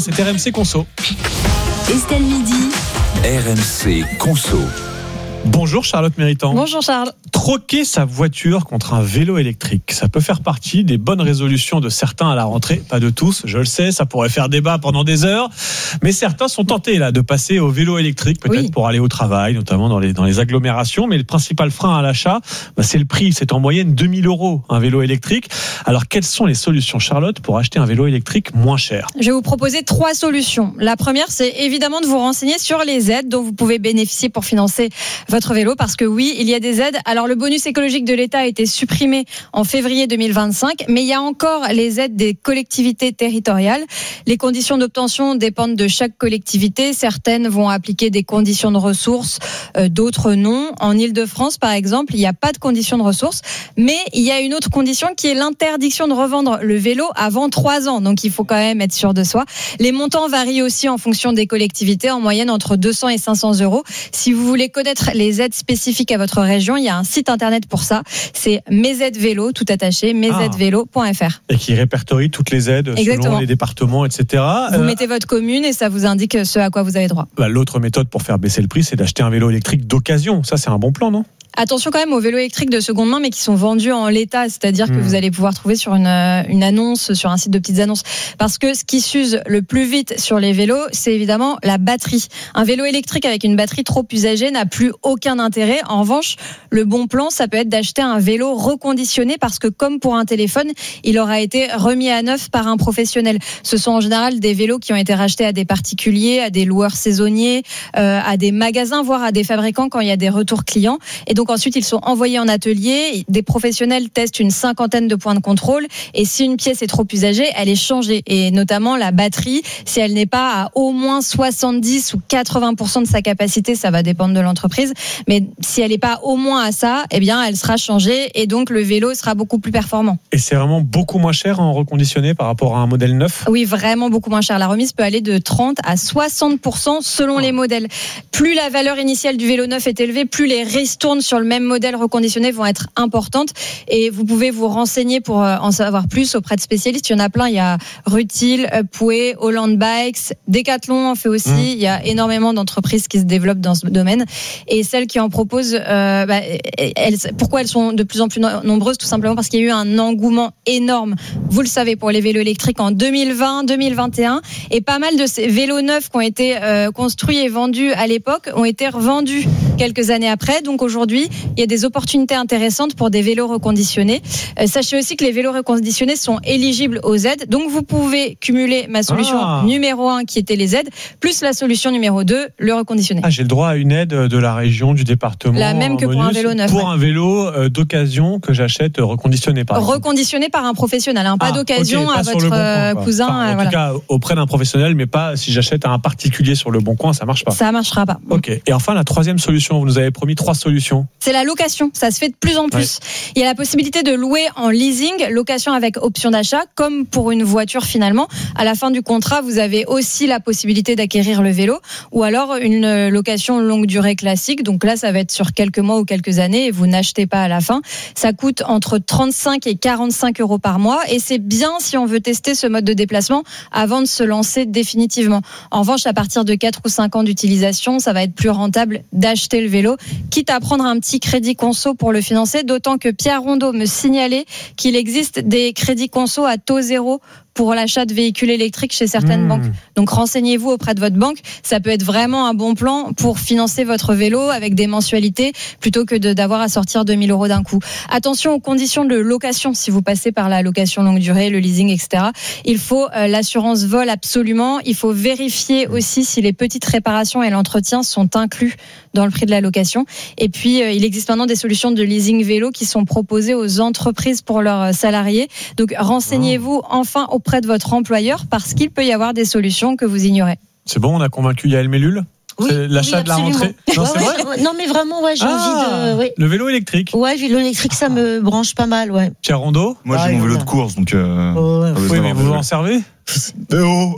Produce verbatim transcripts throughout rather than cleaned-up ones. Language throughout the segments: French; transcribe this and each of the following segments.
c'est R M C Conso. Estelle Midi. R M C Conso. Bonjour Charlotte Méritant. Bonjour Charles. Troquer sa voiture contre un vélo électrique, ça peut faire partie des bonnes résolutions de certains à la rentrée, pas de tous, je le sais, ça pourrait faire débat pendant des heures, mais certains sont tentés là de passer au vélo électrique, peut-être oui. pour aller au travail, notamment dans les, dans les agglomérations, mais le principal frein à l'achat, bah, c'est le prix, c'est en moyenne deux mille euros un vélo électrique. Alors quelles sont les solutions Charlotte pour acheter un vélo électrique moins cher ? Je vais vous proposer trois solutions. La première, c'est évidemment de vous renseigner sur les aides dont vous pouvez bénéficier pour financer votre vélo, parce que oui, il y a des aides. Alors le bonus écologique de l'État a été supprimé en février deux mille vingt-cinq, mais il y a encore les aides des collectivités territoriales. Les conditions d'obtention dépendent de chaque collectivité. Certaines vont appliquer des conditions de ressources, euh, d'autres non. En Île-de-France, par exemple, il n'y a pas de conditions de ressources, mais il y a une autre condition qui est l'interdiction de revendre le vélo avant trois ans. Donc il faut quand même être sûr de soi. Les montants varient aussi en fonction des collectivités, en moyenne entre deux cents et cinq cents euros. Si vous voulez connaître les aides spécifiques à votre région, il y a un site internet pour ça, c'est mes aides vélo, tout attaché, mes aides vélo point f r. Et qui répertorie toutes les aides Exactement. Selon les départements, et cetera. Vous euh, mettez votre commune et ça vous indique ce à quoi vous avez droit. Bah, l'autre méthode pour faire baisser le prix, c'est d'acheter un vélo électrique d'occasion. Ça, c'est un bon plan, non ? Attention quand même aux vélos électriques de seconde main, mais qui sont vendus en l'état, c'est-à-dire que mmh. vous allez pouvoir trouver sur une, une annonce, sur un site de petites annonces. Parce que ce qui s'use le plus vite sur les vélos, c'est évidemment la batterie. Un vélo électrique avec une batterie trop usagée n'a plus aucun intérêt. En revanche, le bon plan, ça peut être d'acheter un vélo reconditionné, parce que comme pour un téléphone, il aura été remis à neuf par un professionnel. Ce sont en général des vélos qui ont été rachetés à des particuliers, à des loueurs saisonniers, euh, à des magasins, voire à des fabricants quand il y a des retours clients. Et donc, Donc ensuite, ils sont envoyés en atelier. Des professionnels testent une cinquantaine de points de contrôle. Et si une pièce est trop usagée, elle est changée. Et notamment la batterie, si elle n'est pas à au moins soixante-dix ou quatre-vingts pour cent de sa capacité, ça va dépendre de l'entreprise. Mais si elle n'est pas au moins à ça, eh bien, elle sera changée. Et donc, le vélo sera beaucoup plus performant. Et c'est vraiment beaucoup moins cher en reconditionné par rapport à un modèle neuf ? Oui, vraiment beaucoup moins cher. La remise peut aller de trente à soixante pour cent selon les modèles. Plus la valeur initiale du vélo neuf est élevée, plus les ristournes sur le même modèle reconditionné vont être importantes, et vous pouvez vous renseigner pour en savoir plus auprès de spécialistes. Il y en a plein, il y a Rutil, Upway, Holland Bikes, Decathlon en fait aussi. Mmh. Il y a énormément d'entreprises qui se développent dans ce domaine, et celles qui en proposent, euh, bah, elles, pourquoi elles sont de plus en plus nombreuses? Tout simplement parce qu'il y a eu un engouement énorme, vous le savez, pour les vélos électriques en deux mille vingt, deux mille vingt et un, et pas mal de ces vélos neufs qui ont été euh, construits et vendus à l'époque ont été revendus quelques années après. Donc aujourd'hui, il y a des opportunités intéressantes pour des vélos reconditionnés. Euh, sachez aussi que les vélos reconditionnés sont éligibles aux aides. Donc vous pouvez cumuler ma solution ah. numéro un, qui était les aides, plus la solution numéro deux, le reconditionné. Ah, j'ai le droit à une aide de la région, du département. La même que bonus, pour un vélo neuf. Pour ouais. un vélo euh, d'occasion que j'achète reconditionné, par exemple. Reconditionné par un professionnel, hein, pas ah, d'occasion okay, pas à votre bon coin, cousin. Enfin, en voilà. tout cas, auprès d'un professionnel, mais pas si j'achète à un particulier sur le bon coin, ça marche pas. Ça marchera pas. Ok. Et enfin, la troisième solution, vous nous avez promis trois solutions. C'est la location. Ça se fait de plus en plus. Ouais. Il y a la possibilité de louer en leasing, location avec option d'achat, comme pour une voiture finalement. À la fin du contrat, vous avez aussi la possibilité d'acquérir le vélo, ou alors une location longue durée classique. Donc là, ça va être sur quelques mois ou quelques années, et vous n'achetez pas à la fin. Ça coûte entre trente-cinq et quarante-cinq euros par mois, et c'est bien si on veut tester ce mode de déplacement avant de se lancer définitivement. En revanche, à partir de quatre ou cinq ans d'utilisation, ça va être plus rentable d'acheter le vélo, quitte à prendre un petit crédit conso pour le financer, d'autant que Pierre Rondeau me signalait qu'il existe des crédits conso à taux zéro pour l'achat de véhicules électriques chez certaines mmh. banques. Donc renseignez-vous auprès de votre banque, ça peut être vraiment un bon plan pour financer votre vélo avec des mensualités plutôt que de, d'avoir à sortir deux mille euros d'un coup. Attention aux conditions de location si vous passez par la location longue durée, le leasing, et cetera. Il faut euh, l'assurance vol absolument. Il faut vérifier aussi si les petites réparations et l'entretien sont inclus dans le prix de la location. Et puis euh, il existe maintenant des solutions de leasing vélo qui sont proposées aux entreprises pour leurs salariés. Donc renseignez-vous oh. enfin au auprès de votre employeur, parce qu'il peut y avoir des solutions que vous ignorez. C'est bon, on a convaincu Yael Mellul ? Oui, c'est l'achat oui, de la rentrée. Non, ouais, c'est ouais, vrai non, mais vraiment, ouais, j'ai ah, envie de. Ouais. Le vélo électrique. Ouais, vélo électrique, ça me branche pas mal, ouais. Pierre Rondeau ? Moi, j'ai ah, mon vélo de course, donc. Euh, oh, ouais. Oui, mais vous en servez ? Eh oh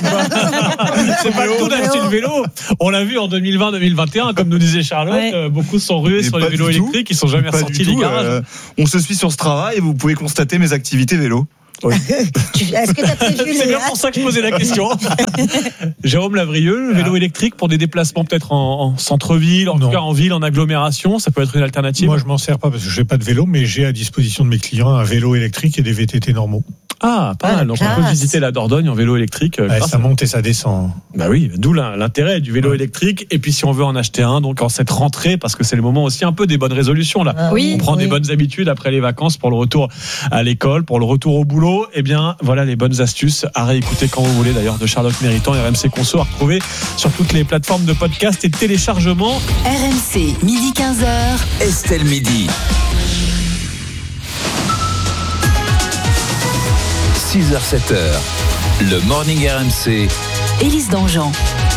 C'est pas le tout d'acheter le vélo. On l'a vu en deux mille vingt deux mille vingt et un, comme nous disait Charlotte, ouais. beaucoup sont rués sur les vélos électriques, ils sont jamais ressortis des garages. Euh, on se suit sur ce travail et vous pouvez constater mes activités vélo. Oui. Est-ce que tu as prévu C'est les bien pour ça que je posais la question. Jérôme Lavrieux, le vélo électrique pour des déplacements peut-être en, en centre-ville, en Non. tout cas en ville, en agglomération, ça peut être une alternative. Moi, je m'en sers pas parce que j'ai pas de vélo, mais j'ai à disposition de mes clients un vélo électrique et des V T T normaux. Ah, pas Ah, mal. Donc on peut classe. visiter la Dordogne en vélo électrique. Ouais, grâce ça à- monte et ça descend. Bah oui, d'où l'in- l'intérêt du vélo Ouais. électrique. Et puis si on veut en acheter un, donc en cette rentrée, parce que c'est le moment aussi un peu des bonnes résolutions là. Ah Oui, On prend des oui. bonnes habitudes après les vacances pour le retour à l'école, pour le retour au boulot. Eh bien, voilà les bonnes astuces à réécouter quand vous voulez d'ailleurs de Charlotte Méritant, R M C Conso à retrouver sur toutes les plateformes de podcast et de téléchargement. R M C, midi quinze heures. Estelle Midi. six heures sept heures. Le Morning R M C. Élise Dangean.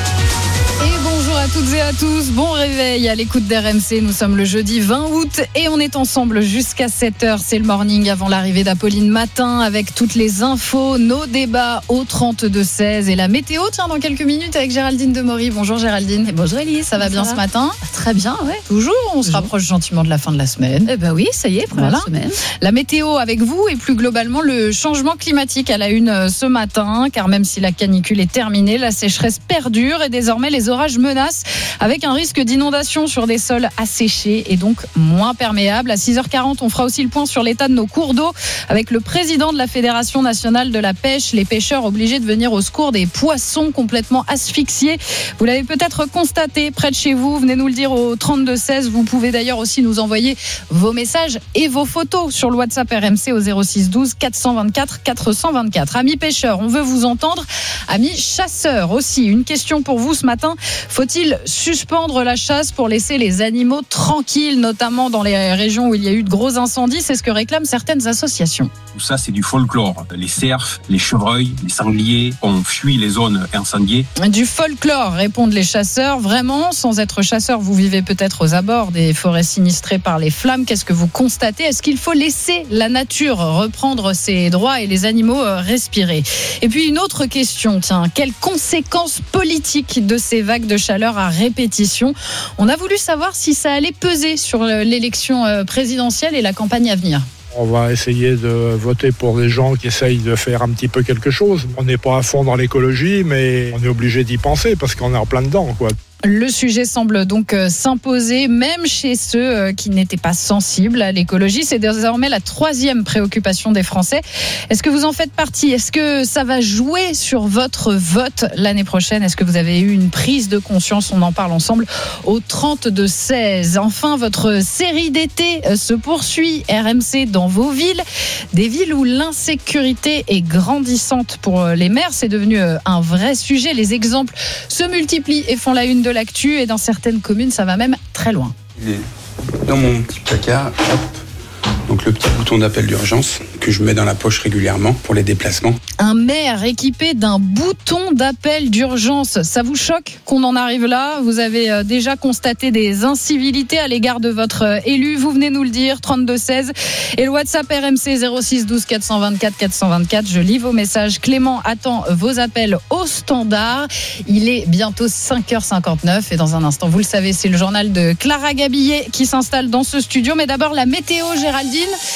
Et bonjour à toutes et à tous, bon réveil à l'écoute d'R M C, nous sommes le jeudi vingt août et on est ensemble jusqu'à sept heures, c'est le morning avant l'arrivée d'Apolline Matin avec toutes les infos, nos débats au trente-deux seize et la météo, tiens dans quelques minutes avec Géraldine Demory. Bonjour Géraldine. Et bonjour Elise, Ça va bien ce matin? Très bien, ouais. Toujours, on se Toujours. rapproche gentiment de la fin de la semaine. Eh ben oui, ça y est, première Voilà. semaine. La météo avec vous et plus globalement le changement climatique à la une euh, ce matin, car même si la canicule est terminée, la sécheresse perdure et désormais les orages menacent avec un risque d'inondation sur des sols asséchés et donc moins perméables. À six heures quarante, on fera aussi le point sur l'état de nos cours d'eau avec le président de la Fédération nationale de la pêche, les pêcheurs obligés de venir au secours des poissons complètement asphyxiés. Vous l'avez peut-être constaté près de chez vous, venez nous le dire au trente-deux seize. Vous pouvez d'ailleurs aussi nous envoyer vos messages et vos photos sur le WhatsApp R M C au zéro six douze quatre cent vingt-quatre quatre cent vingt-quatre. Amis pêcheurs, on veut vous entendre. Amis chasseurs aussi, une question pour vous ce matin. Faut-il suspendre la chasse pour laisser les animaux tranquilles, notamment dans les régions où il y a eu de gros incendies? C'est ce que réclament certaines associations. Tout ça, c'est du folklore. Les cerfs, les chevreuils, les sangliers ont fui les zones incendiées. Du folklore, répondent les chasseurs. Vraiment, sans être chasseur, vous vivez peut-être aux abords des forêts sinistrées par les flammes. Qu'est-ce que vous constatez? Est-ce qu'il faut laisser la nature reprendre ses droits et les animaux respirer? Et puis une autre question, tiens, quelles conséquences politiques de ces vagues de chaleur à répétition? On a voulu savoir si ça allait peser sur l'élection présidentielle et la campagne à venir. On va essayer de voter pour des gens qui essayent de faire un petit peu quelque chose. On n'est pas à fond dans l'écologie, mais on est obligé d'y penser parce qu'on est en plein dedans, quoi. Le sujet semble donc s'imposer, même chez ceux qui n'étaient pas sensibles à l'écologie. C'est désormais la troisième préoccupation des Français. Est-ce que vous en faites partie? Est-ce que ça va jouer sur votre vote l'année prochaine? Est-ce que vous avez eu une prise de conscience? On en parle ensemble au trente-deux seize. Enfin, votre série d'été se poursuit. R M C dans vos villes. Des villes où l'insécurité est grandissante pour les maires. C'est devenu un vrai sujet. Les exemples se multiplient et font la une de l'actu, et dans certaines communes ça va même très loin. Il est dans mon petit placard, hop. Donc le petit bouton d'appel d'urgence que je mets dans la poche régulièrement pour les déplacements. Un maire équipé d'un bouton d'appel d'urgence, ça vous choque qu'on en arrive là? Vous avez déjà constaté des incivilités à l'égard de votre élu, vous venez nous le dire, trente-deux seize. Et le WhatsApp R M C zéro six douze quatre cent vingt-quatre quatre cent vingt-quatre, je lis vos messages. Clément attend vos appels au standard. Il est bientôt cinq heures cinquante-neuf et dans un instant, vous le savez, c'est le journal de Clara Gabillet qui s'installe dans ce studio. Mais d'abord la météo, Géraldine,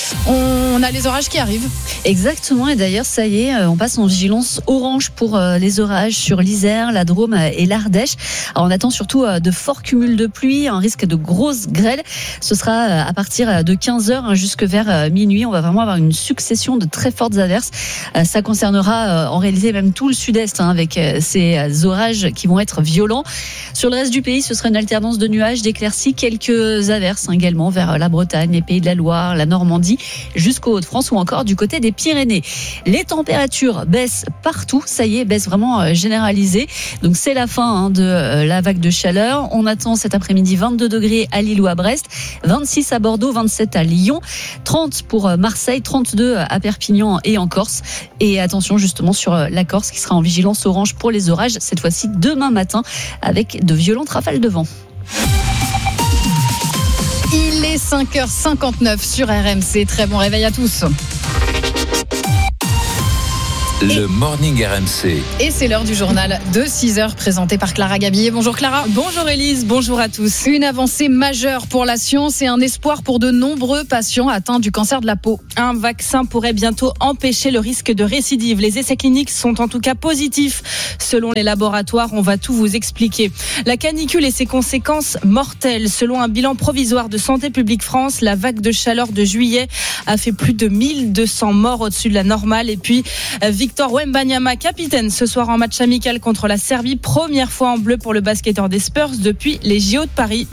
on a les orages qui arrivent. Exactement, et d'ailleurs ça y est, on passe en vigilance orange pour les orages sur l'Isère, la Drôme et l'Ardèche. Alors on attend surtout de forts cumuls de pluie, un risque de grosses grêles. Ce sera à partir de quinze heures jusque vers minuit. On va vraiment avoir une succession de très fortes averses. Ça concernera en réalité même tout le sud-est, hein, avec ces orages qui vont être violents. Sur le reste du pays, ce sera une alternance de nuages, d'éclaircies, quelques averses hein, également vers la Bretagne, les Pays de la Loire, la Normandie, jusqu'aux Hauts-de-France ou encore du côté des Pyrénées. Les températures baissent partout, ça y est, baissent vraiment généralisées. Donc c'est la fin hein, de la vague de chaleur. On attend cet après-midi vingt-deux degrés à Lille ou à Brest, vingt-six à Bordeaux, vingt-sept à Lyon, trente pour Marseille, trente-deux à Perpignan et en Corse. Et attention justement sur la Corse qui sera en vigilance orange pour les orages, cette fois-ci demain matin avec de violentes rafales de vent. Il est cinq heures cinquante-neuf sur R M C. Très bon réveil à tous. Le Morning R M C. Et c'est l'heure du journal de six heures présenté par Clara Gabillet. Bonjour Clara. Bonjour Élise, bonjour à tous. Une avancée majeure pour la science et un espoir pour de nombreux patients atteints du cancer de la peau. Un vaccin pourrait bientôt empêcher le risque de récidive. Les essais cliniques sont en tout cas positifs. Selon les laboratoires, on va tout vous expliquer. La canicule et ses conséquences mortelles. Selon un bilan provisoire de Santé publique France, la vague de chaleur de juillet a fait plus de mille deux cents morts au-dessus de la normale. Et puis, Victor Wembanyama, capitaine ce soir en match amical contre la Serbie. Première fois en bleu pour le basketteur des Spurs depuis les J O de Paris.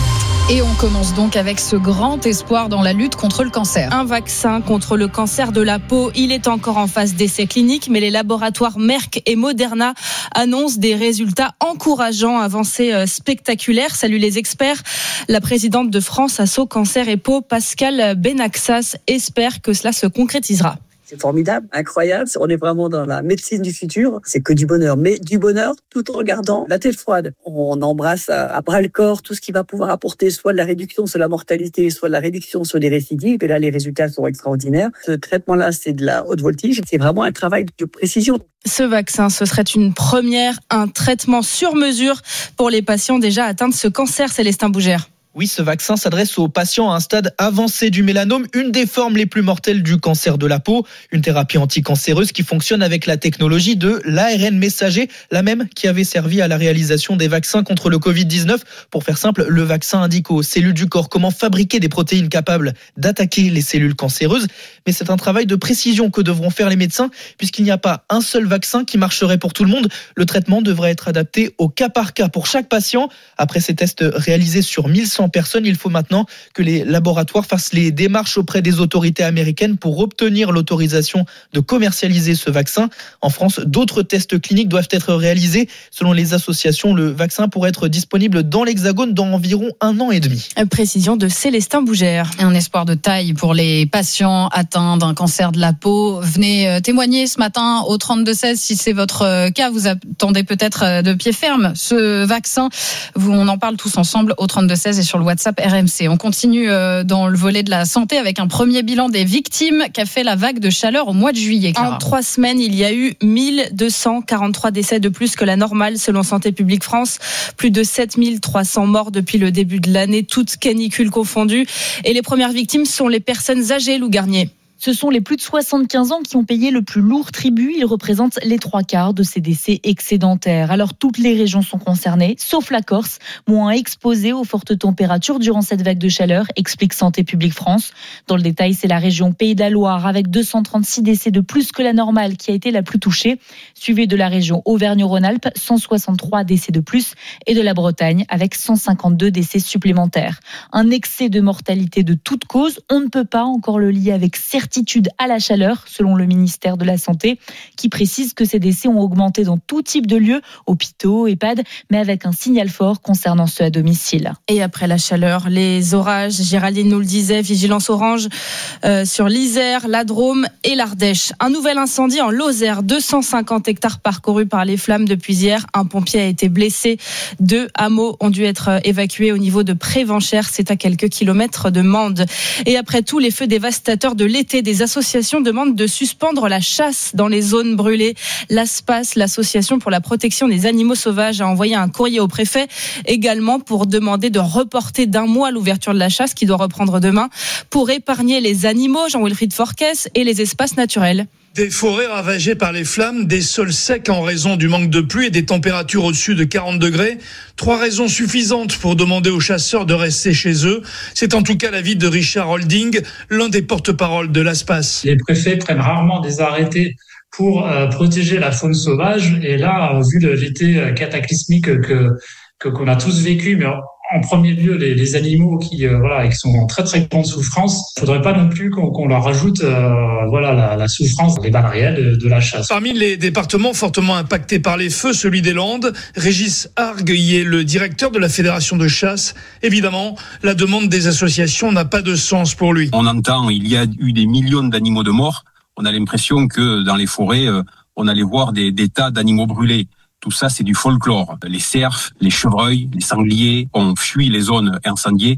Et on commence donc avec ce grand espoir dans la lutte contre le cancer. Un vaccin contre le cancer de la peau. Il est encore en phase d'essai clinique, mais les laboratoires Merck et Moderna annoncent des résultats encourageants, avancées spectaculaires. Salut les experts. La présidente de France Asso Cancer et Peau, Pascale Benaxas, espère que cela se concrétisera. C'est formidable, incroyable. On est vraiment dans la médecine du futur. C'est que du bonheur, mais du bonheur tout en regardant la tête froide. On embrasse à bras le corps tout ce qui va pouvoir apporter soit de la réduction sur la mortalité, soit de la réduction sur les récidives. Et là, les résultats sont extraordinaires. Ce traitement-là, c'est de la haute voltige. C'est vraiment un travail de précision. Ce vaccin, ce serait une première, un traitement sur mesure pour les patients déjà atteints de ce cancer, Célestin Bougère. Oui, ce vaccin s'adresse aux patients à un stade avancé du mélanome, une des formes les plus mortelles du cancer de la peau. Une thérapie anticancéreuse qui fonctionne avec la technologie de l'A R N messager, la même qui avait servi à la réalisation des vaccins contre le covid dix-neuf. Pour faire simple, le vaccin indique aux cellules du corps comment fabriquer des protéines capables d'attaquer les cellules cancéreuses. Mais c'est un travail de précision que devront faire les médecins, puisqu'il n'y a pas un seul vaccin qui marcherait pour tout le monde. Le traitement devrait être adapté au cas par cas pour chaque patient. Après ces tests réalisés sur mille cent personnes, il faut maintenant que les laboratoires fassent les démarches auprès des autorités américaines pour obtenir l'autorisation de commercialiser ce vaccin. En France, d'autres tests cliniques doivent être réalisés. Selon les associations, le vaccin pourrait être disponible dans l'Hexagone dans environ un an et demi. Précision de Célestin Bougère. Un espoir de taille pour les patients atteints d'un cancer de la peau. Venez témoigner ce matin au trente-deux seize si c'est votre cas. Vous attendez peut-être de pied ferme ce vaccin. On en parle tous ensemble au trente-deux seize et sur le WhatsApp R M C. On continue dans le volet de la santé avec un premier bilan des victimes qu'a fait la vague de chaleur au mois de juillet. Clara. En trois semaines, il y a eu mille deux cent quarante-trois décès de plus que la normale selon Santé publique France. Plus de sept mille trois cents morts depuis le début de l'année, toutes canicules confondues. Et les premières victimes sont les personnes âgées, Lou Garnier. Ce sont les plus de soixante-quinze ans qui ont payé le plus lourd tribut. Ils représentent les trois quarts de ces décès excédentaires. Alors, toutes les régions sont concernées, sauf la Corse, moins exposée aux fortes températures durant cette vague de chaleur, explique Santé publique France. Dans le détail, c'est la région Pays de la Loire, avec deux cent trente-six décès de plus que la normale, qui a été la plus touchée, suivie de la région Auvergne-Rhône-Alpes, cent soixante-trois décès de plus, et de la Bretagne, avec cent cinquante-deux décès supplémentaires. Un excès de mortalité de toute cause, on ne peut pas encore le lier avec certitude à la chaleur, selon le ministère de la Santé, qui précise que ces décès ont augmenté dans tout type de lieux, hôpitaux, EHPAD, mais avec un signal fort concernant ceux à domicile. Et après la chaleur, les orages, Géraldine nous le disait, vigilance orange euh, sur l'Isère, la Drôme et l'Ardèche. Un nouvel incendie en Lozère, deux cent cinquante hectares parcourus par les flammes depuis hier. Un pompier a été blessé. Deux hameaux ont dû être évacués au niveau de Prévenchères, c'est à quelques kilomètres de Mende. Et après tous les feux dévastateurs de l'été, des associations demandent de suspendre la chasse dans les zones brûlées. L'ASPAS, l'association pour la protection des animaux sauvages, a envoyé un courrier au préfet également pour demander de reporter d'un mois l'ouverture de la chasse qui doit reprendre demain pour épargner les animaux, Jean-Wilfried Forquès, et les espaces naturels. Des forêts ravagées par les flammes, des sols secs en raison du manque de pluie et des températures au-dessus de quarante degrés. Trois raisons suffisantes pour demander aux chasseurs de rester chez eux. C'est en tout cas l'avis de Richard Holding, l'un des porte-parole de l'ASPAS. Les préfets prennent rarement des arrêtés pour euh, protéger la faune sauvage. Et là, vu le, l'été cataclysmique que, que qu'on a tous vécu, mais en premier lieu les, les animaux qui euh, voilà qui sont en très très grande souffrance. Il faudrait pas non plus qu'on, qu'on leur rajoute euh, voilà la, la souffrance, les balles réelles de, de la chasse. Parmi les départements fortement impactés par les feux, celui des Landes, Régis Argue y est le directeur de la fédération de chasse. Évidemment, la demande des associations n'a pas de sens pour lui. On entend, il y a eu des millions d'animaux de morts. On a l'impression que dans les forêts, euh, on allait voir des, des tas d'animaux brûlés. Tout ça, c'est du folklore. Les cerfs, les chevreuils, les sangliers ont fui les zones incendiées.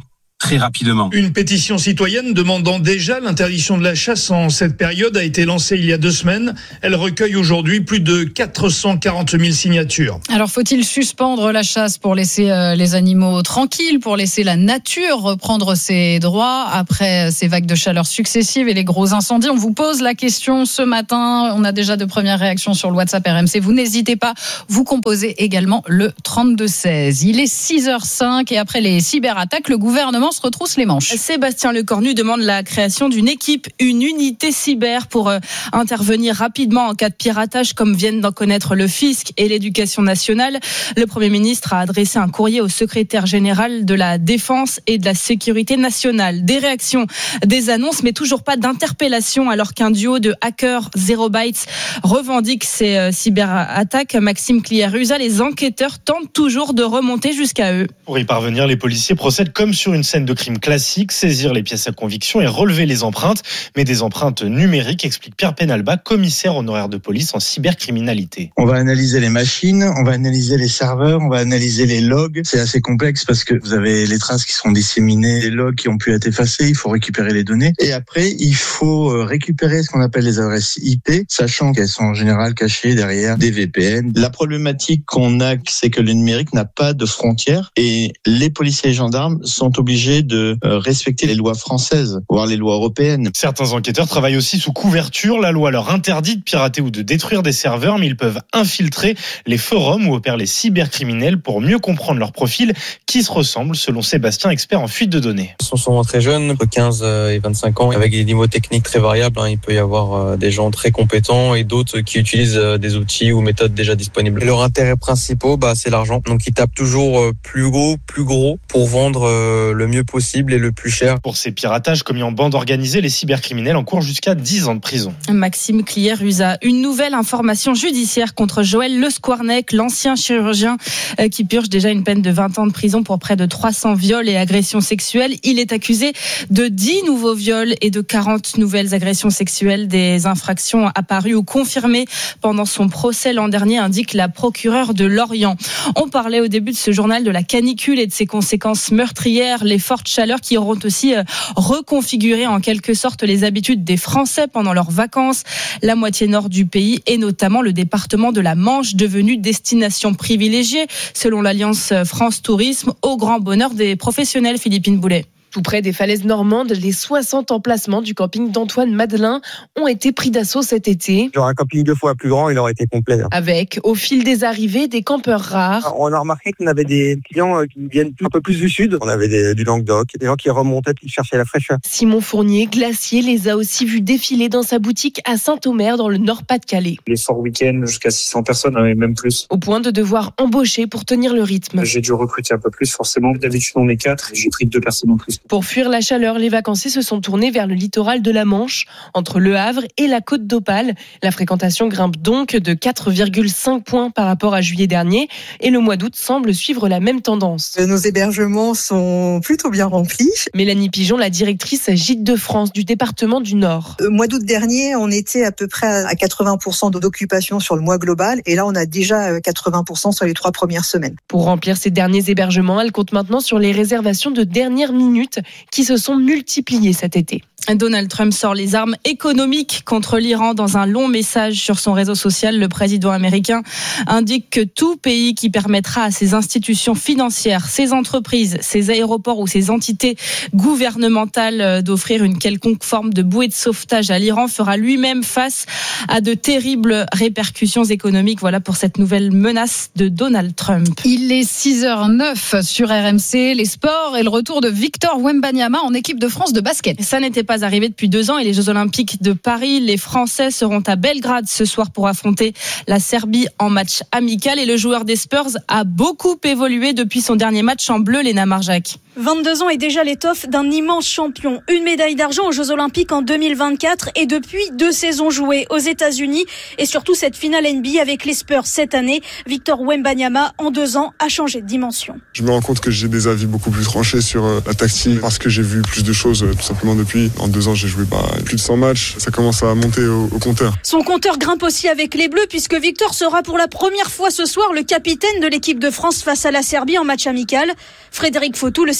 très rapidement. Une pétition citoyenne demandant déjà l'interdiction de la chasse en cette période a été lancée il y a deux semaines. Elle recueille aujourd'hui plus de quatre cent quarante mille signatures. Alors faut-il suspendre la chasse pour laisser euh, les animaux tranquilles, pour laisser la nature reprendre ses droits après ces vagues de chaleur successives et les gros incendies? On vous pose la question ce matin. On a déjà de premières réactions sur le WhatsApp R M C. Vous n'hésitez pas, vous composez également le trente-deux seize. Il est six heures cinq et après les cyberattaques, le gouvernement se retrousse les manches. Sébastien Lecornu demande la création d'une équipe, une unité cyber pour euh, intervenir rapidement en cas de piratage, comme viennent d'en connaître le fisc et l'éducation nationale. Le Premier ministre a adressé un courrier au secrétaire général de la Défense et de la Sécurité nationale. Des réactions, des annonces, mais toujours pas d'interpellation, alors qu'un duo de hackers Zero Bytes revendique ces euh, cyberattaques. Maxime Clier-Ruza, les enquêteurs tentent toujours de remonter jusqu'à eux. Pour y parvenir, les policiers procèdent comme sur une scène de crime classique, saisir les pièces à conviction et relever les empreintes, mais des empreintes numériques, explique Pierre Penalba, commissaire honoraire de police en cybercriminalité. On va analyser les machines, on va analyser les serveurs, on va analyser les logs. C'est assez complexe parce que vous avez les traces qui seront disséminées, les logs qui ont pu être effacés, il faut récupérer les données. Et après, il faut récupérer ce qu'on appelle les adresses I P, sachant qu'elles sont en général cachées derrière des V P N. La problématique qu'on a, c'est que le numérique n'a pas de frontières et les policiers et gendarmes sont obligés de respecter les lois françaises, voire les lois européennes. Certains enquêteurs travaillent aussi sous couverture. La loi leur interdit de pirater ou de détruire des serveurs, mais ils peuvent infiltrer les forums où opèrent les cybercriminels pour mieux comprendre leur profil qui se ressemblent, selon Sébastien, expert en fuite de données. Ils sont souvent très jeunes, entre quinze et vingt-cinq ans, avec des niveaux techniques très variables. Il peut y avoir des gens très compétents et d'autres qui utilisent des outils ou méthodes déjà disponibles. Et leur intérêt principal, bah, c'est l'argent. Donc ils tapent toujours plus gros, plus gros pour vendre le mieux possible et le plus cher. Pour ces piratages commis en bande organisée, les cybercriminels encourent jusqu'à dix ans de prison. Maxime Clier-Ruza, une nouvelle information judiciaire contre Joël Le Squarnec, l'ancien chirurgien qui purge déjà une peine de vingt ans de prison pour près de trois cents viols et agressions sexuelles. Il est accusé de dix nouveaux viols et de quarante nouvelles agressions sexuelles. Des infractions apparues ou confirmées pendant son procès l'an dernier, indique la procureure de Lorient. On parlait au début de ce journal de la canicule et de ses conséquences meurtrières, les fortes chaleurs qui auront aussi reconfiguré en quelque sorte les habitudes des Français pendant leurs vacances. La moitié nord du pays et notamment le département de la Manche, devenu destination privilégiée selon l'Alliance France Tourisme, au grand bonheur des professionnels. Philippine Boulet. Tout près des falaises normandes, les soixante emplacements du camping d'Antoine Madelin ont été pris d'assaut cet été. Genre un camping deux fois plus grand, il aurait été complet. Avec, au fil des arrivées, des campeurs rares. On a remarqué qu'on avait des clients qui viennent un peu plus du sud. On avait des, du Languedoc, des gens qui remontaient et qui cherchaient la fraîcheur. Simon Fournier, glacier, les a aussi vus défiler dans sa boutique à Saint-Omer, dans le Nord-Pas-de-Calais. Les forts week-ends, jusqu'à six cents personnes, et même plus. Au point de devoir embaucher pour tenir le rythme. J'ai dû recruter un peu plus, forcément. D'habitude, on est quatre, j'ai pris deux personnes en plus. Pour fuir la chaleur, les vacanciers se sont tournés vers le littoral de la Manche, entre Le Havre et la Côte d'Opale. La fréquentation grimpe donc de quatre virgule cinq points par rapport à juillet dernier et le mois d'août semble suivre la même tendance. Nos hébergements sont plutôt bien remplis. Mélanie Pigeon, la directrice Gîtes de France du département du Nord. Au mois d'août dernier, on était à peu près à quatre-vingts pour cent d'occupation sur le mois global et là on a déjà quatre-vingts pour cent sur les trois premières semaines. Pour remplir ces derniers hébergements, elle compte maintenant sur les réservations de dernière minute qui se sont multipliées cet été. Donald Trump sort les armes économiques contre l'Iran. Dans un long message sur son réseau social, le président américain indique que tout pays qui permettra à ses institutions financières, ses entreprises, ses aéroports ou ses entités gouvernementales d'offrir une quelconque forme de bouée de sauvetage à l'Iran fera lui-même face à de terribles répercussions économiques. Voilà pour cette nouvelle menace de Donald Trump. Il est six heures neuf sur R M C, les sports et le retour de Victor Wembanyama en équipe de France de basket. Ça n'était pas arrivé depuis deux ans et les Jeux Olympiques de Paris. Les Français seront à Belgrade ce soir pour affronter la Serbie en match amical et le joueur des Spurs a beaucoup évolué depuis son dernier match en bleu, Léna Marjac. vingt-deux ans et déjà l'étoffe d'un immense champion. Une médaille d'argent aux Jeux Olympiques en deux mille vingt-quatre et depuis deux saisons jouées aux États-Unis et surtout cette finale N B A avec les Spurs cette année. Victor Wembanyama, en deux ans, a changé de dimension. Je me rends compte que j'ai des avis beaucoup plus tranchés sur la tactique parce que j'ai vu plus de choses tout simplement depuis. En deux ans, j'ai joué bah, plus de cent matchs. Ça commence à monter au, au compteur. Son compteur grimpe aussi avec les Bleus puisque Victor sera pour la première fois ce soir le capitaine de l'équipe de France face à la Serbie en match amical. Frédéric Fautou, le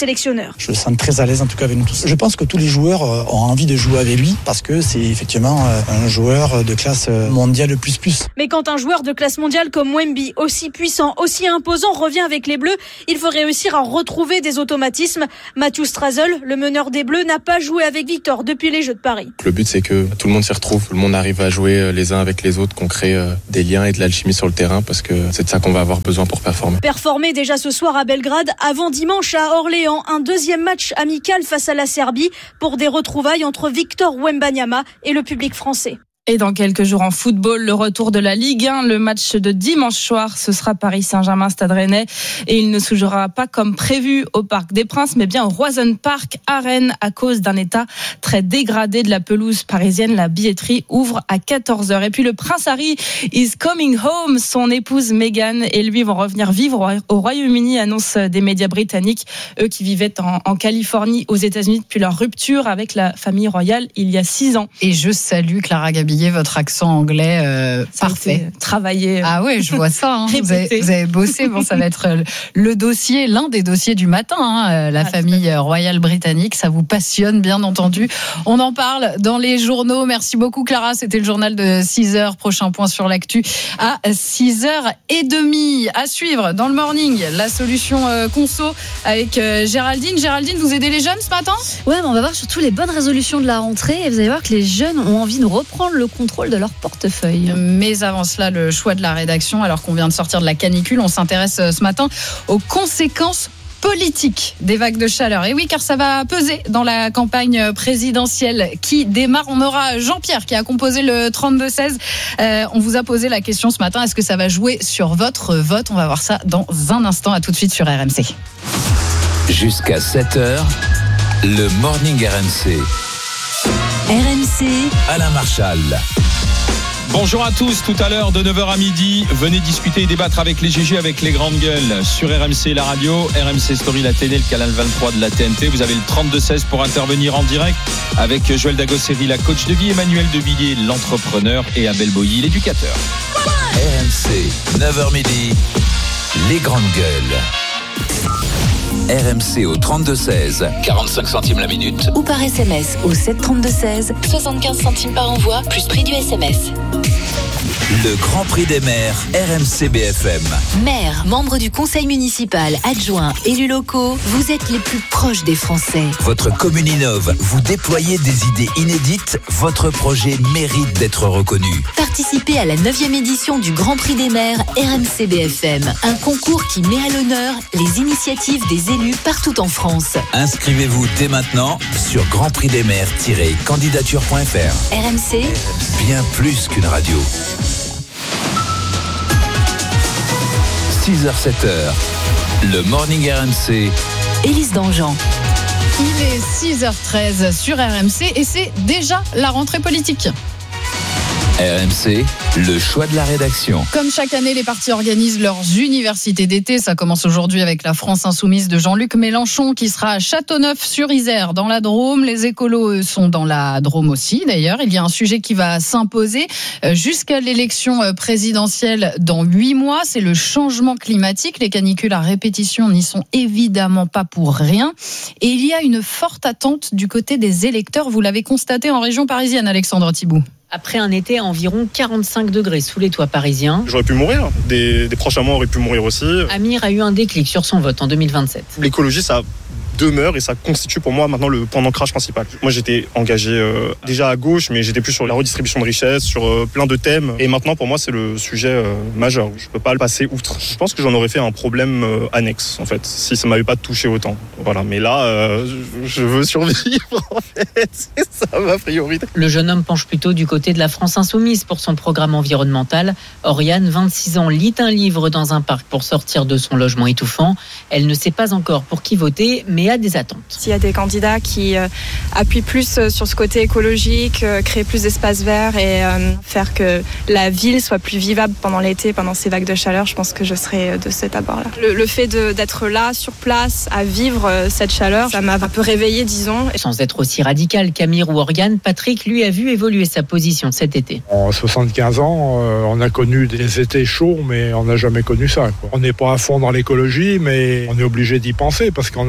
sélectionneur. Je le sens très à l'aise en tout cas avec nous tous. Je pense que tous les joueurs ont envie de jouer avec lui parce que c'est effectivement un joueur de classe mondiale plus plus. Mais quand un joueur de classe mondiale comme Wemby, aussi puissant, aussi imposant, revient avec les Bleus, il faut réussir à retrouver des automatismes. Matthew Strazel, le meneur des Bleus, n'a pas joué avec Victor depuis les Jeux de Paris. Le but, c'est que tout le monde s'y retrouve, tout le monde arrive à jouer les uns avec les autres, qu'on crée des liens et de l'alchimie sur le terrain parce que c'est de ça qu'on va avoir besoin pour performer. Performer déjà ce soir à Belgrade, avant dimanche à Orléans, un deuxième match amical face à la Serbie pour des retrouvailles entre Victor Wembanyama et le public français. Et dans quelques jours en football, le retour de la Ligue un, le match de dimanche soir, ce sera Paris Saint-Germain Stade Rennais et il ne se jouera pas comme prévu au Parc des Princes, mais bien au Roison Park à Rennes à cause d'un état très dégradé de la pelouse parisienne. La billetterie ouvre à quatorze heures. Et puis le prince Harry is coming home. Son épouse Meghan et lui vont revenir vivre au Royaume-Uni, annonce des médias britanniques, eux qui vivaient en, en Californie, aux États-Unis depuis leur rupture avec la famille royale il y a six ans. Et je salue Clara Gabi. Votre accent anglais euh, parfait. Travaillé. Ah ouais, je vois ça. Hein. Vous, avez, vous avez bossé. Bon, ça va être le dossier, l'un des dossiers du matin. Hein. La ah, famille royale britannique, ça vous passionne, bien entendu. On en parle dans les journaux. Merci beaucoup, Clara. C'était le journal de six heures. Prochain point sur l'actu à six heures trente. À suivre dans le morning, la solution euh, conso avec euh, Géraldine. Géraldine, vous aidez les jeunes ce matin ? Ouais, mais on va voir surtout les bonnes résolutions de la rentrée. Et vous allez voir que les jeunes ont envie de reprendre le contrôle de leur portefeuille. Mais avant cela, le choix de la rédaction, alors qu'on vient de sortir de la canicule, on s'intéresse ce matin aux conséquences politique des vagues de chaleur. Et oui, car ça va peser dans la campagne présidentielle qui démarre. On aura Jean-Pierre qui a composé le trente-deux seize. Euh, on vous a posé la question ce matin, est-ce que ça va jouer sur votre vote ? On va voir ça dans un instant. À tout de suite sur R M C. Jusqu'à sept heures, le Morning R M C. R M C, Alain Marchal. Bonjour à tous, tout à l'heure de neuf heures à midi, venez discuter et débattre avec les G G, avec les grandes gueules sur R M C la radio, R M C Story la télé, le canal vingt-trois de la T N T. Vous avez le trente-deux seize pour intervenir en direct avec Joël Dagosseri, la coach de vie, Emmanuel Devilliers, l'entrepreneur, et Abel Boilly, l'éducateur. R M C, neuf heures midi, les grandes gueules. R M C au trente-deux seize, quarante-cinq centimes la minute. Ou par S M S au sept trente-deux seize, soixante-quinze centimes par envoi, plus prix du S M S. Le Grand Prix des maires, R M C B F M. Maires, membres du conseil municipal, adjoints, élus locaux, vous êtes les plus proches des Français. Votre commune innove, vous déployez des idées inédites, votre projet mérite d'être reconnu. Participez à la neuvième édition du Grand Prix des maires R M C B F M, un concours qui met à l'honneur les initiatives des élus partout en France. Inscrivez-vous dès maintenant sur grand prix des maires tiret candidature point f r. R M C, bien plus qu'une radio. six heures sept heures, le Morning R M C. Élise Dangean. Il est six heures treize sur R M C et c'est déjà la rentrée politique. R M C, le choix de la rédaction. Comme chaque année, les partis organisent leurs universités d'été. Ça commence aujourd'hui avec la France Insoumise de Jean-Luc Mélenchon qui sera à Châteauneuf-sur-Isère dans la Drôme. Les écolos, eux, sont dans la Drôme aussi. D'ailleurs, il y a un sujet qui va s'imposer jusqu'à l'élection présidentielle dans huit mois. C'est le changement climatique. Les canicules à répétition n'y sont évidemment pas pour rien. Et il y a une forte attente du côté des électeurs. Vous l'avez constaté en région parisienne, Alexandre Thibault. Après un été à environ quarante-cinq degrés sous les toits parisiens. J'aurais pu mourir, des, des proches à moi auraient pu mourir aussi. Amir a eu un déclic sur son vote en deux mille vingt-sept. L'écologie, ça demeure et ça constitue pour moi maintenant le point d'ancrage principal. Moi j'étais engagé euh, déjà à gauche, mais j'étais plus sur la redistribution de richesses, sur euh, plein de thèmes. Et maintenant pour moi c'est le sujet euh, majeur. Je peux pas le passer outre. Je pense que j'en aurais fait un problème euh, annexe en fait, si ça m'avait pas touché autant. Voilà, mais là euh, je veux survivre en fait. C'est ça ma priorité. Le jeune homme penche plutôt du côté de la France Insoumise pour son programme environnemental. Oriane, vingt-six ans, lit un livre dans un parc pour sortir de son logement étouffant. Elle ne sait pas encore pour qui voter, mais a des attentes. S'il y a des candidats qui euh, appuient plus euh, sur ce côté écologique, euh, créer plus d'espaces verts et euh, faire que la ville soit plus vivable pendant l'été, pendant ces vagues de chaleur, je pense que je serai de cet abord-là. Le, le fait de, d'être là, sur place, à vivre euh, cette chaleur, ça m'a un peu réveillée, disons. Sans être aussi radical qu'Amir ou Oriane, Patrick, lui, a vu évoluer sa position cet été. En soixante-quinze ans, euh, on a connu des étés chauds, mais on n'a jamais connu ça, quoi. On n'est pas à fond dans l'écologie, mais on est obligé d'y penser parce qu'on est en plein dedans.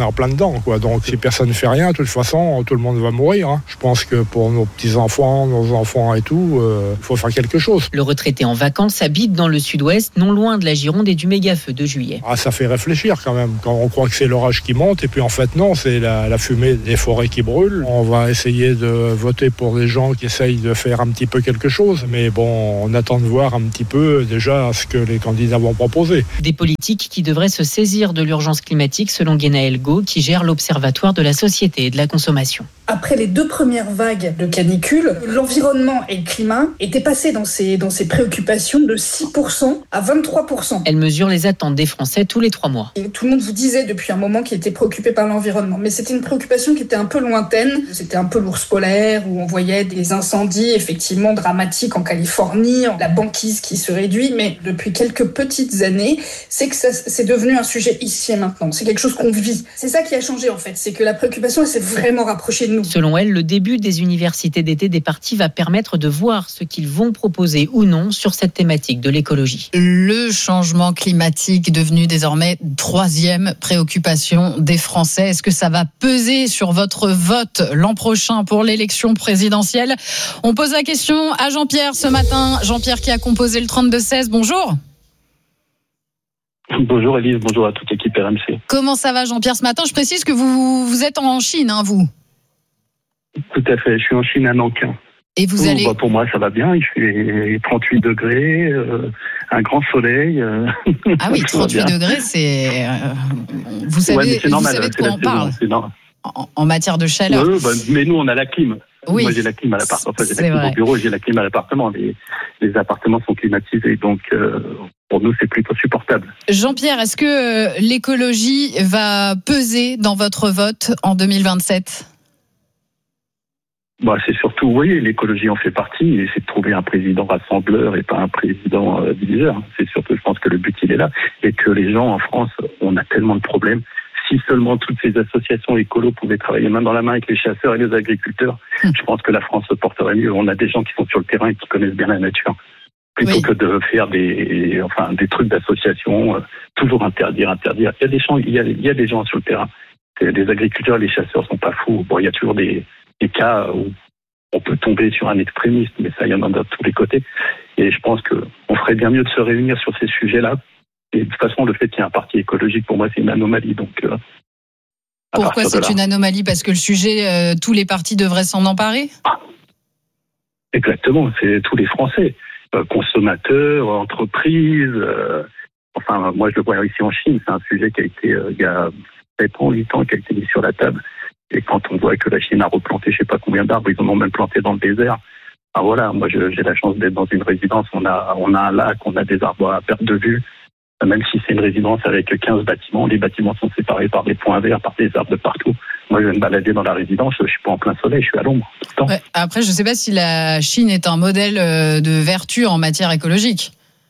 temps, quoi. Donc si personne ne fait rien, de toute façon, tout le monde va mourir. Hein. Je pense que pour nos petits-enfants, nos enfants et tout, il euh, faut faire quelque chose. Le retraité en vacances habite dans le sud-ouest, non loin de la Gironde et du méga-feu de juillet. Ah, ça fait réfléchir quand même. Quand on croit que c'est l'orage qui monte, et puis en fait non, c'est la, la fumée des forêts qui brûlent. On va essayer de voter pour des gens qui essayent de faire un petit peu quelque chose, mais bon, on attend de voir un petit peu déjà ce que les candidats vont proposer. Des politiques qui devraient se saisir de l'urgence climatique, selon Guénaël Go, qui gère l'Observatoire de la société et de la consommation. Après les deux premières vagues de canicule, l'environnement et le climat étaient passés dans ces, dans ces préoccupations de six pour cent à vingt-trois pour cent. Elle mesure les attentes des Français tous les trois mois. Et tout le monde vous disait depuis un moment qu'il était préoccupé par l'environnement, mais c'était une préoccupation qui était un peu lointaine. C'était un peu l'ours polaire, où on voyait des incendies effectivement dramatiques en Californie, la banquise qui se réduit, mais depuis quelques petites années, c'est que ça, c'est devenu un sujet ici et maintenant. C'est quelque chose qu'on vit. C'est ça qui a changé en fait, c'est que la préoccupation elle s'est vraiment rapprochée de nous. Selon elle, le début des universités d'été des partis va permettre de voir ce qu'ils vont proposer ou non sur cette thématique de l'écologie. Le changement climatique devenu désormais troisième préoccupation des Français. Est-ce que ça va peser sur votre vote l'an prochain pour l'élection présidentielle ? On pose la question à Jean-Pierre ce matin. Jean-Pierre qui a composé le trente-deux seize. Bonjour. Bonjour Elise, bonjour à toute l'équipe R M C. Comment ça va Jean-Pierre ce matin ? Je précise que vous, vous êtes en Chine, hein, vous ? Tout à fait, je suis en Chine à Nankin. Et vous oh, allez... bah pour moi, ça va bien. Il fait trente-huit degrés, euh, un grand soleil. Euh... Ah oui, trente-huit degrés, c'est... Euh, vous savez, ouais, c'est normal, vous savez de quoi on parle saison, en, en matière de chaleur. Ouais, bah, mais nous, on a la clim. Oui, moi, j'ai la clim à l'appartement. Enfin, j'ai la clim vrai. au bureau, j'ai la clim à l'appartement. Les, les appartements sont climatisés, donc euh, pour nous, c'est plutôt supportable. Jean-Pierre, est-ce que euh, l'écologie va peser dans votre vote en deux mille vingt-sept ? Bah, c'est surtout, oui, l'écologie en fait partie, et c'est de trouver un président rassembleur et pas un président euh, diviseur. C'est surtout, je pense que le but, il est là, et que les gens en France, on a tellement de problèmes. Si seulement toutes ces associations écolos pouvaient travailler main dans la main avec les chasseurs et les agriculteurs, mmh. je pense que la France se porterait mieux. On a des gens qui sont sur le terrain et qui connaissent bien la nature. Plutôt oui. que de faire des, enfin, des trucs d'association, euh, toujours interdire, interdire. Il y a des gens, il y a, il y a des gens sur le terrain. Les agriculteurs, les chasseurs sont pas fous. Bon, il y a toujours des, des cas où on peut tomber sur un extrémiste, mais ça, il y en a de tous les côtés. Et je pense qu'on ferait bien mieux de se réunir sur ces sujets-là. Et de toute façon, le fait qu'il y ait un parti écologique, pour moi, c'est une anomalie. Donc, euh, pourquoi c'est là, une anomalie ? Parce que le sujet, euh, tous les partis devraient s'en emparer ? ah, Exactement, c'est tous les Français. Euh, consommateurs, entreprises. Euh, enfin, moi, je le vois ici en Chine, c'est un sujet qui a été, euh, il y a sept ans, huit ans, qui a été mis sur la table. Et quand on voit que la Chine a replanté je ne sais pas combien d'arbres, ils en ont même planté dans le désert. Ah voilà, moi je, j'ai la chance d'être dans une résidence, on a, on a un lac, on a des arbres à perte de vue. Même si c'est une résidence avec quinze bâtiments, les bâtiments sont séparés par des points verts, par des arbres de partout. Moi je vais me balader dans la résidence, je ne suis pas en plein soleil, je suis à l'ombre tout le temps. Ouais, après je ne sais pas si la Chine est un modèle de vertu en matière écologique.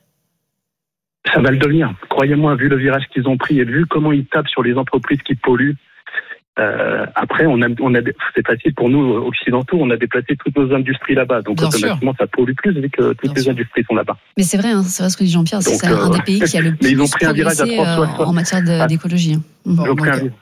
Ça va le devenir. Croyez-moi, vu le virage qu'ils ont pris et vu comment ils tapent sur les entreprises qui polluent, Euh, après, on a, on a, c'est facile pour nous occidentaux, on a déplacé toutes nos industries là-bas, donc Bien automatiquement sûr. Ça pollue plus vu que toutes Bien les sûr. industries sont là-bas. Mais c'est vrai, hein, c'est vrai ce que dit Jean-Pierre, donc, c'est euh, un des pays qui a le plus ils ont pris un virage à progressé euh, en matière de, ah. d'écologie. Bon, ils ont pris donc, un...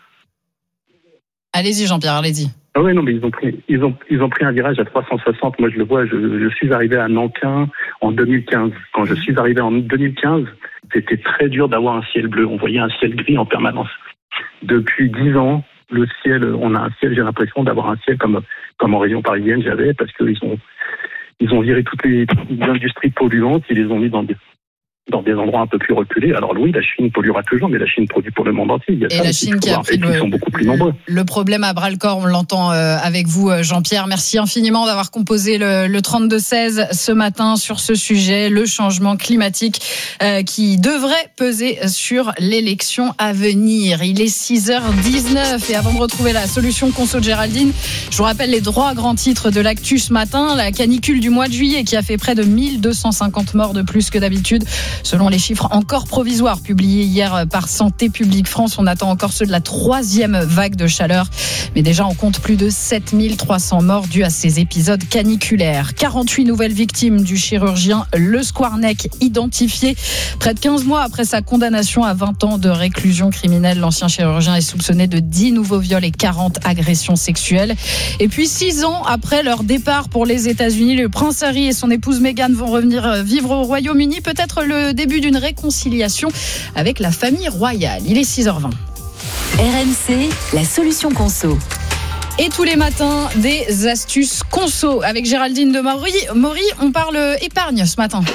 Allez-y Jean-Pierre, allez-y. Ah oui, non, mais ils ont pris, ils ont, ils ont pris un virage à trois cent soixante. Moi, je le vois. Je, je suis arrivé à Nankin en deux mille quinze. Quand je suis arrivé en deux mille quinze, c'était très dur d'avoir un ciel bleu. On voyait un ciel gris en permanence. Depuis dix ans. Le ciel, on a un ciel, j'ai l'impression d'avoir un ciel comme, comme en région parisienne j'avais, parce qu'ils ont, ils ont viré toutes les, toutes les industries polluantes, ils les ont mis dans des, dans des endroits un peu plus reculés. Alors oui, la Chine polluera toujours, mais la Chine produit pour le monde entier. Il y a et la Chine qui a pris le, sont beaucoup plus nombreux. Le problème à bras-le-corps, on l'entend avec vous, Jean-Pierre. Merci infiniment d'avoir composé le, le trente-deux seize ce matin sur ce sujet, le changement climatique euh, qui devrait peser sur l'élection à venir. Il est six heures dix-neuf et avant de retrouver la solution conso de Géraldine, je vous rappelle les trois grands titres de l'actu ce matin. La canicule du mois de juillet qui a fait près de mille deux cent cinquante morts de plus que d'habitude. Selon les chiffres encore provisoires publiés hier par Santé publique France, on attend encore ceux de la troisième vague de chaleur. Mais déjà, on compte plus de sept mille trois cents morts dus à ces épisodes caniculaires. quarante-huit nouvelles victimes du chirurgien Le Squarnec identifiées. Près de quinze mois après sa condamnation à vingt ans de réclusion criminelle, l'ancien chirurgien est soupçonné de dix nouveaux viols et quarante agressions sexuelles. Et puis, six ans après leur départ pour les États-Unis, le prince Harry et son épouse Meghan vont revenir vivre au Royaume-Uni. Peut-être le début d'une réconciliation avec la famille royale. Il est six heures vingt. R M C, la solution conso. Et tous les matins, des astuces conso avec Géraldine de Maury. Maury, on parle épargne ce matin.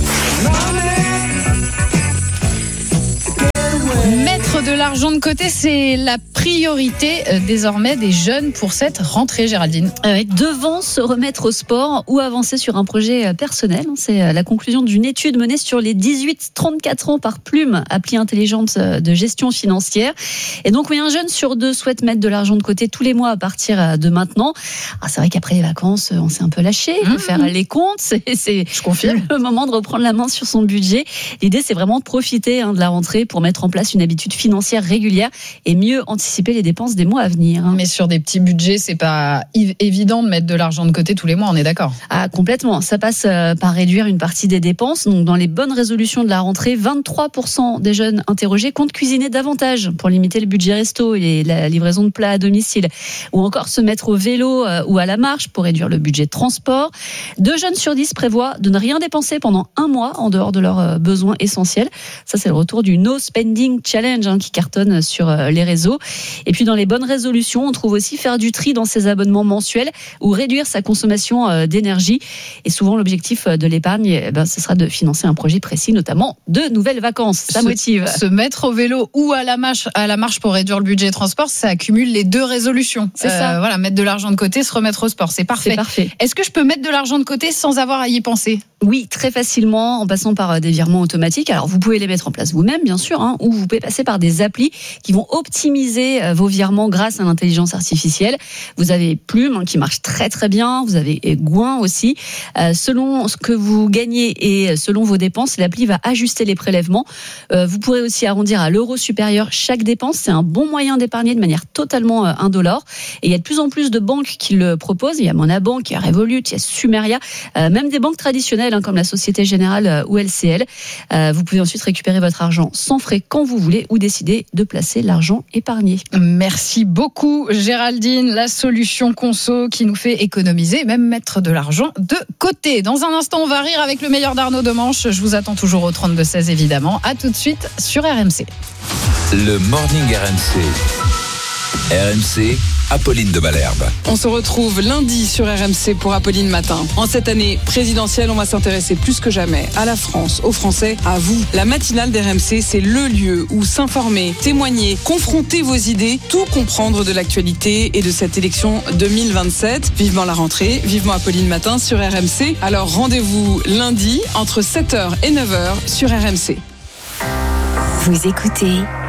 Mettre de l'argent de côté, c'est la priorité euh, désormais des jeunes pour cette rentrée, Géraldine. Euh, devant se remettre au sport ou avancer sur un projet personnel. C'est la conclusion d'une étude menée sur les dix-huit trente-quatre ans par Plume, appli intelligente de gestion financière. Et donc, oui, un jeune sur deux souhaite mettre de l'argent de côté tous les mois à partir de maintenant. Alors, c'est vrai qu'après les vacances, on s'est un peu lâché. Il faut mmh. faire les comptes. C'est, c'est Je confirme. le moment de reprendre la main sur son budget. L'idée, c'est vraiment de profiter hein, de la rentrée pour mettre en place une habitude financière régulière et mieux anticiper les dépenses des mois à venir. Mais sur des petits budgets, c'est pas évident de mettre de l'argent de côté tous les mois, on est d'accord? Ah, complètement. Ça passe par réduire une partie des dépenses. Donc, dans les bonnes résolutions de la rentrée, vingt-trois pour cent des jeunes interrogés comptent cuisiner davantage pour limiter le budget resto et la livraison de plats à domicile. Ou encore se mettre au vélo ou à la marche pour réduire le budget de transport. Deux jeunes sur dix prévoient de ne rien dépenser pendant un mois en dehors de leurs besoins essentiels. Ça, c'est le retour du No Spending Challenge hein, qui cartonne sur les réseaux. Et puis dans les bonnes résolutions, on trouve aussi faire du tri dans ses abonnements mensuels ou réduire sa consommation d'énergie. Et souvent l'objectif de l'épargne, eh ben, ce sera de financer un projet précis, notamment de nouvelles vacances. Ça se, motive. Se mettre au vélo ou à la marche, à la marche pour réduire le budget de transport, ça accumule les deux résolutions. C'est euh, ça. Voilà, mettre de l'argent de côté, se remettre au sport, c'est parfait. C'est parfait. Est-ce que je peux mettre de l'argent de côté sans avoir à y penser? Oui, très facilement, en passant par des virements automatiques. Alors, vous pouvez les mettre en place vous-même, bien sûr, hein, ou vous pouvez passer par des applis qui vont optimiser vos virements grâce à l'intelligence artificielle. Vous avez Plume, hein, qui marche très très bien. Vous avez Gouin aussi. Euh, selon ce que vous gagnez et selon vos dépenses, l'appli va ajuster les prélèvements. Euh, vous pourrez aussi arrondir à l'euro supérieur chaque dépense. C'est un bon moyen d'épargner de manière totalement euh, indolore. Et il y a de plus en plus de banques qui le proposent. Il y a Monabank, il y a Revolut, il y a Sumeria, euh, même des banques traditionnelles, comme la Société Générale ou L C L. Euh, vous pouvez ensuite récupérer votre argent sans frais quand vous voulez ou décider de placer l'argent épargné. Merci beaucoup Géraldine, la solution conso qui nous fait économiser, même mettre de l'argent de côté. Dans un instant, on va rire avec le meilleur d'Arnaud Demanche. Je vous attends toujours au trente-deux seize évidemment. À tout de suite sur R M C. Le Morning R M C. R M C, Apolline de Malherbe. On se retrouve lundi sur R M C pour Apolline Matin. En cette année présidentielle, on va s'intéresser plus que jamais à la France, aux Français, à vous. La matinale d'R M C, c'est le lieu où s'informer, témoigner, confronter vos idées, tout comprendre de l'actualité et de cette élection deux mille vingt-sept. Vivement la rentrée, vivement Apolline Matin sur R M C. Alors rendez-vous lundi entre sept heures et neuf heures sur R M C. Vous écoutez